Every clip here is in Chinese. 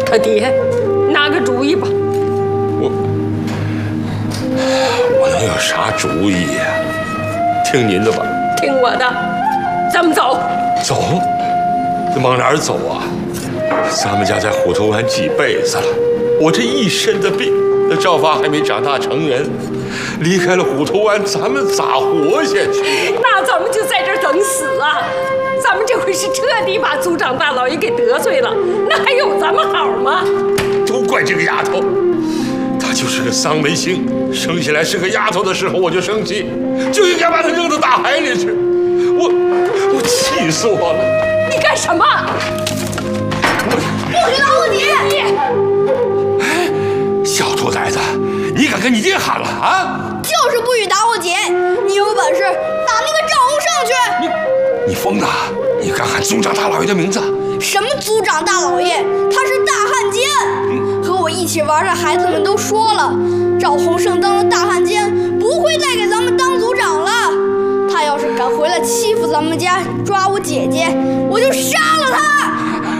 他爹，拿个主意吧。 我能有啥主意呀？听您的吧。 听我的，咱们走。 走？这往哪儿走啊？咱们家在虎头湾几辈子了，我这一身的病，那赵发还没长大成人，离开了虎头湾，咱们咋活下去？ 那咱们就在这儿等死啊！咱们这回是彻底把族长大老爷给得罪了，那还有咱们好吗？ 都怪这个丫头，她就是个丧门星，生下来是个丫头的时候我就生气，就应该把她扔到大海里去。我气死我了！ 你干什么？ 不许打我姐！ 哎，小兔崽子，你敢跟你爹喊了啊？ 就是不许打我姐！你有本事打那个赵洪胜去！ 你疯了？你敢喊族长大老爷的名字？ 什么族长大老爷？他是大汉奸！和我一起玩的孩子们都说了，赵洪胜当了大汉奸，不会再给咱们当族长了。他要是敢回来欺负咱们家，抓我姐姐，我就杀了他！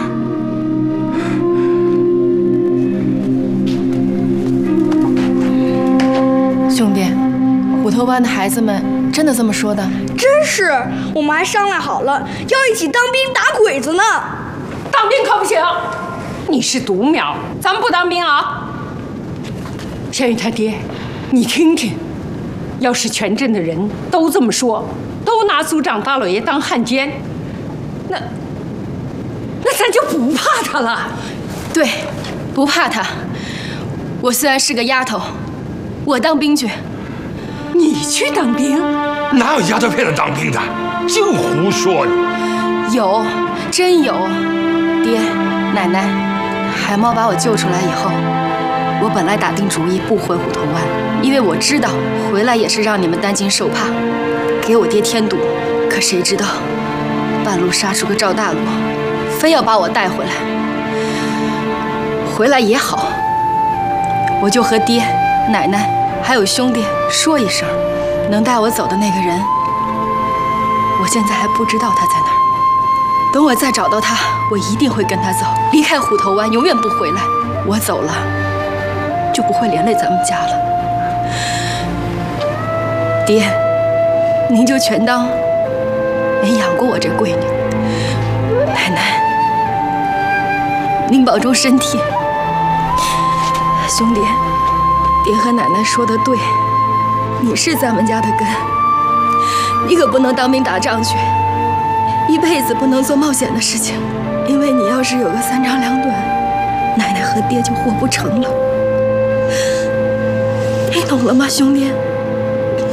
兄弟，虎头湾的孩子们真的这么说的？ 真是，我们还商量好了，要一起当兵打鬼子呢。 当兵可不行，你是独苗，咱们不当兵啊。小雨他爹，你听听，要是全镇的人都这么说，都拿族长大老爷当汉奸，那咱就不怕他了。 对，不怕他。我虽然是个丫头，我当兵去。 你去当兵？ 哪有丫头片子当兵的？净胡说呢！ 有，真有。爹，奶奶，海猫把我救出来以后，我本来打定主意不回虎头湾，因为我知道回来也是让你们担惊受怕，给我爹添堵。可谁知道，半路杀出个赵大罗，非要把我带回来。回来也好，我就和爹、奶奶还有兄弟说一声，能带我走的那个人，我现在还不知道他在哪儿。等我再找到他，我一定会跟他走，离开虎头湾，永远不回来。我走了，就不会连累咱们家了。爹，您就全当没养过我这闺女。奶奶，您保重身体。兄弟，爹和奶奶说的对，你是咱们家的根，你可不能当兵打仗去，一辈子不能做冒险的事情，因为你要是有个三长两短，奶奶和爹就活不成了。你懂了吗，兄弟？